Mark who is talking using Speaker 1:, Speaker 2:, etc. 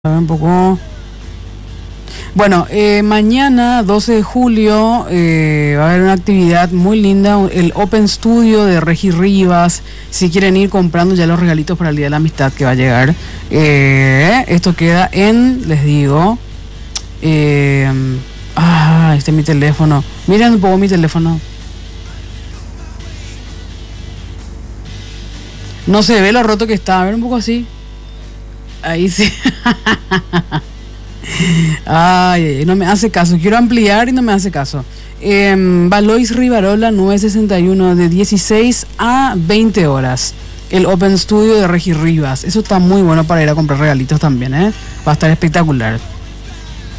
Speaker 1: A ver un poco. Bueno, mañana 12 de julio va a haber una actividad muy linda, el Open Studio de Regi Rivas. Si quieren ir comprando ya los regalitos para el Día de la Amistad que va a llegar. Esto queda en, les digo, este es mi teléfono. Miren un poco mi teléfono. No se ve lo roto que está, a ver un poco así. Ahí sí. Ay, no me hace caso. Quiero ampliar y no me hace caso. Valois Rivarola 961 de 16 a 20 horas. El Open Studio de Regi Rivas. Eso está muy bueno para ir a comprar regalitos también, Va a estar espectacular.